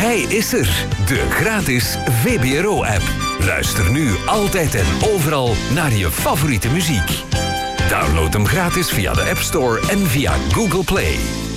Hij is er, de gratis VPRO-app. Luister nu altijd en overal naar je favoriete muziek. Download hem gratis via de App Store en via Google Play.